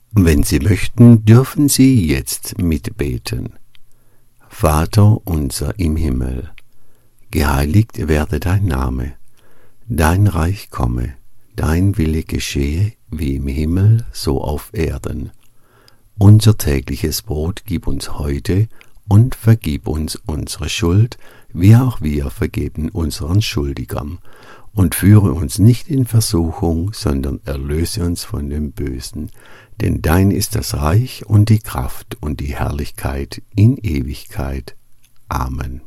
Wenn Sie möchten, dürfen Sie jetzt mitbeten. Vater unser im Himmel, geheiligt werde dein Name, dein Reich komme, dein Wille geschehe, wie im Himmel, so auf Erden. Unser tägliches Brot gib uns heute und vergib uns unsere Schuld, wie auch wir vergeben unseren Schuldigern. Und führe uns nicht in Versuchung, sondern erlöse uns von dem Bösen. Denn dein ist das Reich und die Kraft und die Herrlichkeit in Ewigkeit. Amen.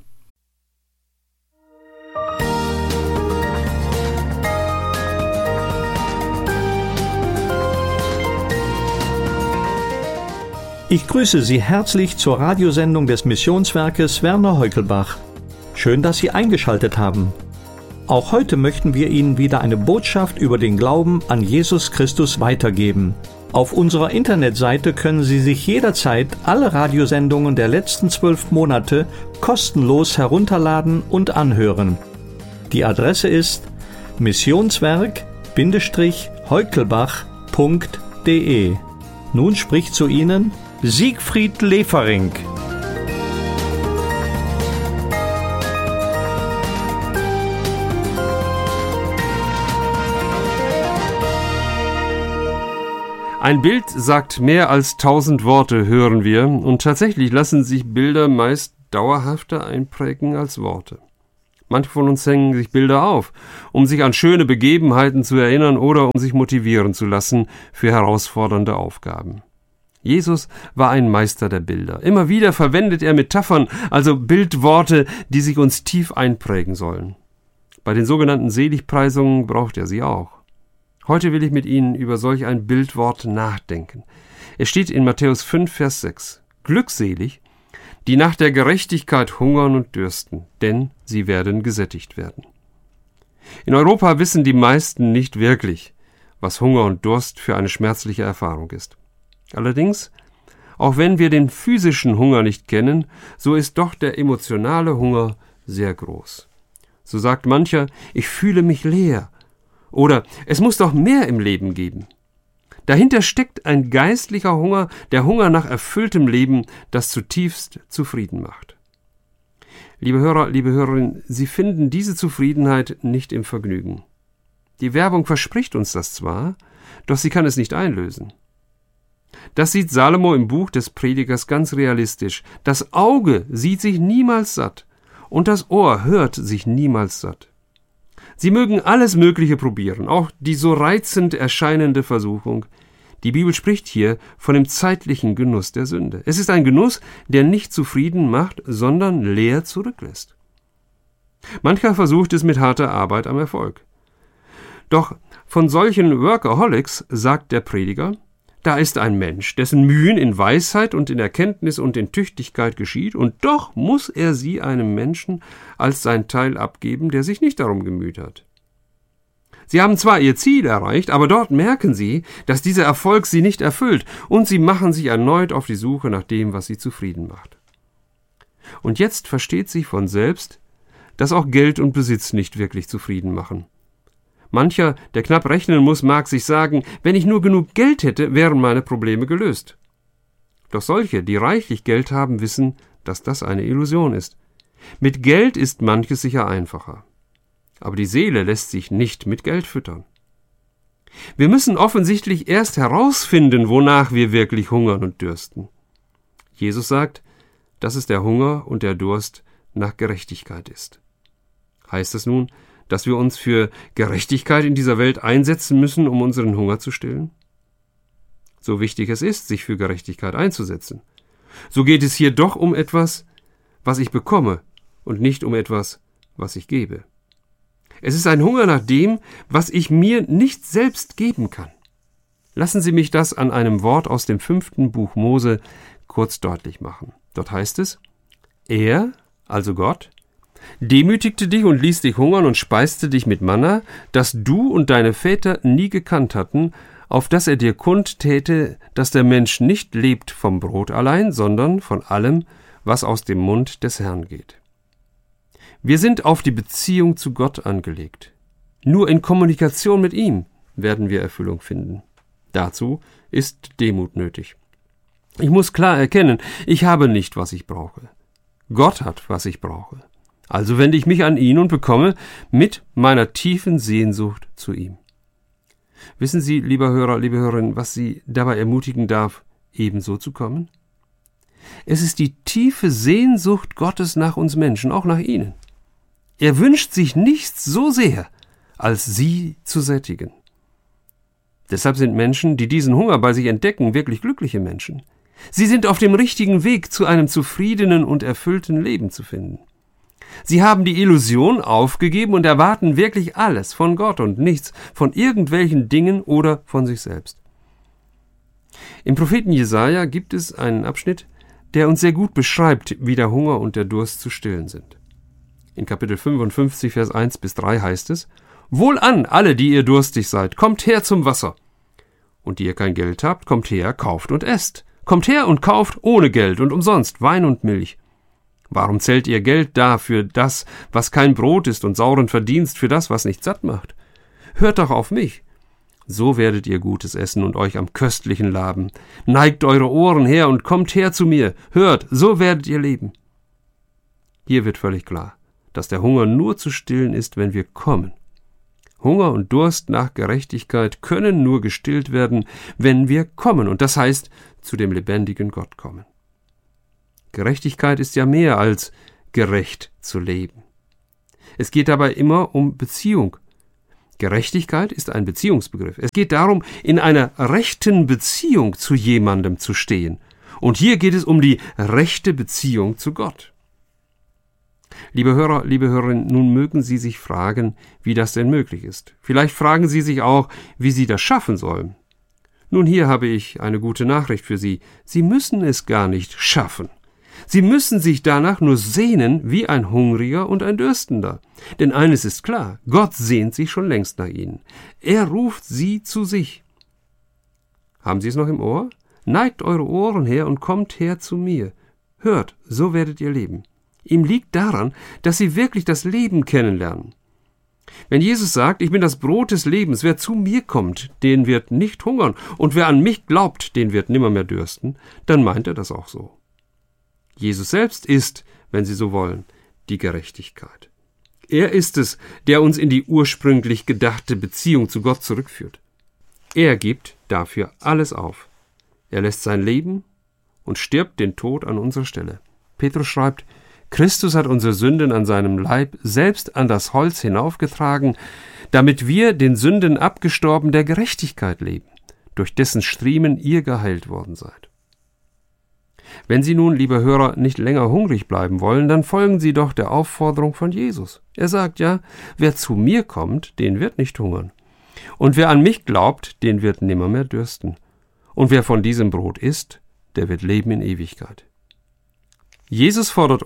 Ich grüße Sie herzlich zur Radiosendung des Missionswerkes Werner Heukelbach. Schön, dass Sie eingeschaltet haben. Auch heute möchten wir Ihnen wieder eine Botschaft über den Glauben an Jesus Christus weitergeben. Auf unserer Internetseite können Sie sich jederzeit alle Radiosendungen der letzten 12 Monate kostenlos herunterladen und anhören. Die Adresse ist missionswerk-heukelbach.de. Nun spricht zu Ihnen Siegfried Lefering. Ein Bild sagt mehr als 1000 Worte, hören wir, und tatsächlich lassen sich Bilder meist dauerhafter einprägen als Worte. Manche von uns hängen sich Bilder auf, um sich an schöne Begebenheiten zu erinnern oder um sich motivieren zu lassen für herausfordernde Aufgaben. Jesus war ein Meister der Bilder. Immer wieder verwendet er Metaphern, also Bildworte, die sich uns tief einprägen sollen. Bei den sogenannten Seligpreisungen braucht er sie auch. Heute will ich mit Ihnen über solch ein Bildwort nachdenken. Es steht in Matthäus 5, Vers 6. Glückselig, die nach der Gerechtigkeit hungern und dürsten, denn sie werden gesättigt werden. In Europa wissen die meisten nicht wirklich, was Hunger und Durst für eine schmerzliche Erfahrung ist. Allerdings, auch wenn wir den physischen Hunger nicht kennen, so ist doch der emotionale Hunger sehr groß. So sagt mancher, ich fühle mich leer. Oder es muss doch mehr im Leben geben. Dahinter steckt ein geistlicher Hunger, der Hunger nach erfülltem Leben, das zutiefst zufrieden macht. Liebe Hörer, liebe Hörerinnen, Sie finden diese Zufriedenheit nicht im Vergnügen. Die Werbung verspricht uns das zwar, doch sie kann es nicht einlösen. Das sieht Salomo im Buch des Predigers ganz realistisch. Das Auge sieht sich niemals satt und das Ohr hört sich niemals satt. Sie mögen alles Mögliche probieren, auch die so reizend erscheinende Versuchung. Die Bibel spricht hier von dem zeitlichen Genuss der Sünde. Es ist ein Genuss, der nicht zufrieden macht, sondern leer zurücklässt. Mancher versucht es mit harter Arbeit am Erfolg. Doch von solchen Workaholics sagt der Prediger, da ist ein Mensch, dessen Mühen in Weisheit und in Erkenntnis und in Tüchtigkeit geschieht, und doch muss er sie einem Menschen als sein Teil abgeben, der sich nicht darum gemüht hat. Sie haben zwar ihr Ziel erreicht, aber dort merken sie, dass dieser Erfolg sie nicht erfüllt, und sie machen sich erneut auf die Suche nach dem, was sie zufrieden macht. Und jetzt versteht sich von selbst, dass auch Geld und Besitz nicht wirklich zufrieden machen. Mancher, der knapp rechnen muss, mag sich sagen, wenn ich nur genug Geld hätte, wären meine Probleme gelöst. Doch solche, die reichlich Geld haben, wissen, dass das eine Illusion ist. Mit Geld ist manches sicher einfacher. Aber die Seele lässt sich nicht mit Geld füttern. Wir müssen offensichtlich erst herausfinden, wonach wir wirklich hungern und dürsten. Jesus sagt, dass es der Hunger und der Durst nach Gerechtigkeit ist. Heißt es nun, dass wir uns für Gerechtigkeit in dieser Welt einsetzen müssen, um unseren Hunger zu stillen? So wichtig es ist, sich für Gerechtigkeit einzusetzen, so geht es hier doch um etwas, was ich bekomme und nicht um etwas, was ich gebe. Es ist ein Hunger nach dem, was ich mir nicht selbst geben kann. Lassen Sie mich das an einem Wort aus dem 5. Buch Mose kurz deutlich machen. Dort heißt es, er, also Gott, demütigte dich und ließ dich hungern und speiste dich mit Manna, das du und deine Väter nie gekannt hatten, auf dass er dir kundtäte, dass der Mensch nicht lebt vom Brot allein, sondern von allem, was aus dem Mund des Herrn geht. Wir sind auf die Beziehung zu Gott angelegt. Nur in Kommunikation mit ihm werden wir Erfüllung finden. Dazu ist Demut nötig. Ich muss klar erkennen, ich habe nicht, was ich brauche. Gott hat, was ich brauche. Also wende ich mich an ihn und bekomme mit meiner tiefen Sehnsucht zu ihm. Wissen Sie, lieber Hörer, liebe Hörerin, was Sie dabei ermutigen darf, ebenso zu kommen? Es ist die tiefe Sehnsucht Gottes nach uns Menschen, auch nach Ihnen. Er wünscht sich nichts so sehr, als Sie zu sättigen. Deshalb sind Menschen, die diesen Hunger bei sich entdecken, wirklich glückliche Menschen. Sie sind auf dem richtigen Weg, zu einem zufriedenen und erfüllten Leben zu finden. Sie haben die Illusion aufgegeben und erwarten wirklich alles von Gott und nichts von irgendwelchen Dingen oder von sich selbst. Im Propheten Jesaja gibt es einen Abschnitt, der uns sehr gut beschreibt, wie der Hunger und der Durst zu stillen sind. In Kapitel 55, Vers 1 bis 3 heißt es: Wohlan, alle, die ihr durstig seid, kommt her zum Wasser. Und die ihr kein Geld habt, kommt her, kauft und esst. Kommt her und kauft ohne Geld und umsonst Wein und Milch. Warum zählt ihr Geld da für das, was kein Brot ist, und sauren Verdienst für das, was nicht satt macht? Hört doch auf mich. So werdet ihr Gutes essen und euch am Köstlichen laben. Neigt eure Ohren her und kommt her zu mir. Hört, so werdet ihr leben. Hier wird völlig klar, dass der Hunger nur zu stillen ist, wenn wir kommen. Hunger und Durst nach Gerechtigkeit können nur gestillt werden, wenn wir kommen, und das heißt, zu dem lebendigen Gott kommen. Gerechtigkeit ist ja mehr als gerecht zu leben. Es geht dabei immer um Beziehung. Gerechtigkeit ist ein Beziehungsbegriff. Es geht darum, in einer rechten Beziehung zu jemandem zu stehen. Und hier geht es um die rechte Beziehung zu Gott. Liebe Hörer, liebe Hörerinnen, nun mögen Sie sich fragen, wie das denn möglich ist. Vielleicht fragen Sie sich auch, wie Sie das schaffen sollen. Nun, hier habe ich eine gute Nachricht für Sie. Sie müssen es gar nicht schaffen. Sie müssen sich danach nur sehnen wie ein Hungriger und ein Dürstender. Denn eines ist klar, Gott sehnt sich schon längst nach Ihnen. Er ruft Sie zu sich. Haben Sie es noch im Ohr? Neigt eure Ohren her und kommt her zu mir. Hört, so werdet ihr leben. Ihm liegt daran, dass Sie wirklich das Leben kennenlernen. Wenn Jesus sagt, ich bin das Brot des Lebens, wer zu mir kommt, den wird nicht hungern, und wer an mich glaubt, den wird nimmermehr dürsten, dann meint er das auch so. Jesus selbst ist, wenn Sie so wollen, die Gerechtigkeit. Er ist es, der uns in die ursprünglich gedachte Beziehung zu Gott zurückführt. Er gibt dafür alles auf. Er lässt sein Leben und stirbt den Tod an unserer Stelle. Petrus schreibt, Christus hat unsere Sünden an seinem Leib selbst an das Holz hinaufgetragen, damit wir, den Sünden abgestorben, der Gerechtigkeit leben, durch dessen Striemen ihr geheilt worden seid. Wenn Sie nun, liebe Hörer, nicht länger hungrig bleiben wollen, dann folgen Sie doch der Aufforderung von Jesus. Er sagt ja, wer zu mir kommt, den wird nicht hungern. Und wer an mich glaubt, den wird nimmermehr dürsten. Und wer von diesem Brot isst, der wird leben in Ewigkeit. Jesus fordert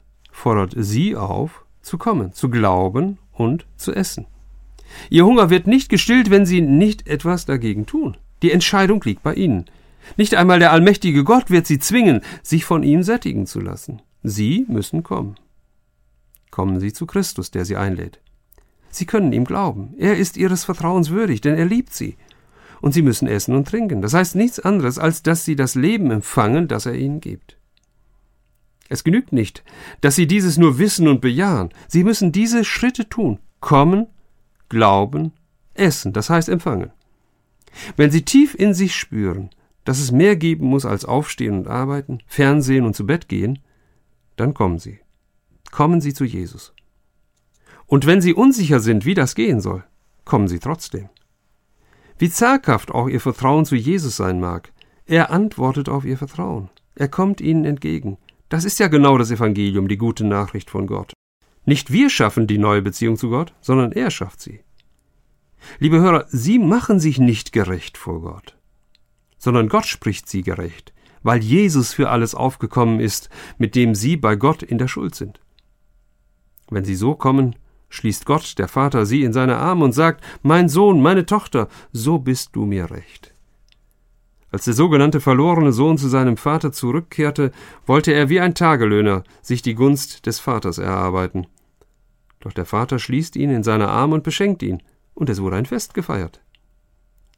Sie auf, zu kommen, zu glauben und zu essen. Ihr Hunger wird nicht gestillt, wenn Sie nicht etwas dagegen tun. Die Entscheidung liegt bei Ihnen. Nicht einmal der allmächtige Gott wird Sie zwingen, sich von ihm sättigen zu lassen. Sie müssen kommen. Kommen Sie zu Christus, der Sie einlädt. Sie können ihm glauben. Er ist Ihres Vertrauens würdig, denn er liebt Sie. Und Sie müssen essen und trinken. Das heißt nichts anderes, als dass Sie das Leben empfangen, das er Ihnen gibt. Es genügt nicht, dass Sie dieses nur wissen und bejahen. Sie müssen diese Schritte tun. Kommen, glauben, essen, das heißt empfangen. Wenn Sie tief in sich spüren, dass es mehr geben muss als aufstehen und arbeiten, Fernsehen und zu Bett gehen, dann kommen Sie. Kommen Sie zu Jesus. Und wenn Sie unsicher sind, wie das gehen soll, kommen Sie trotzdem. Wie zaghaft auch Ihr Vertrauen zu Jesus sein mag, er antwortet auf Ihr Vertrauen. Er kommt Ihnen entgegen. Das ist ja genau das Evangelium, die gute Nachricht von Gott. Nicht wir schaffen die neue Beziehung zu Gott, sondern er schafft sie. Liebe Hörer, Sie machen sich nicht gerecht vor Gott, sondern Gott spricht Sie gerecht, weil Jesus für alles aufgekommen ist, mit dem Sie bei Gott in der Schuld sind. Wenn Sie so kommen, schließt Gott, der Vater, Sie in seine Arme und sagt, mein Sohn, meine Tochter, so bist du mir recht. Als der sogenannte verlorene Sohn zu seinem Vater zurückkehrte, wollte er wie ein Tagelöhner sich die Gunst des Vaters erarbeiten. Doch der Vater schließt ihn in seine Arme und beschenkt ihn, und es wurde ein Fest gefeiert.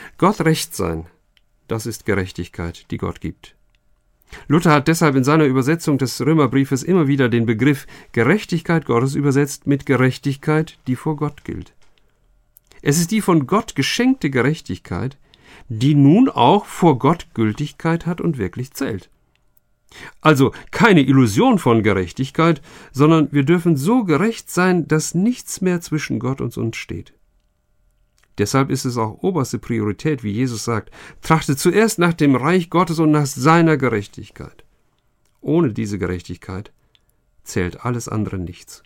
Gott recht sein, das ist Gerechtigkeit, die Gott gibt. Luther hat deshalb in seiner Übersetzung des Römerbriefes immer wieder den Begriff Gerechtigkeit Gottes übersetzt mit Gerechtigkeit, die vor Gott gilt. Es ist die von Gott geschenkte Gerechtigkeit, die nun auch vor Gott Gültigkeit hat und wirklich zählt. Also keine Illusion von Gerechtigkeit, sondern wir dürfen so gerecht sein, dass nichts mehr zwischen Gott und uns steht. Deshalb ist es auch oberste Priorität, wie Jesus sagt, trachtet zuerst nach dem Reich Gottes und nach seiner Gerechtigkeit. Ohne diese Gerechtigkeit zählt alles andere nichts.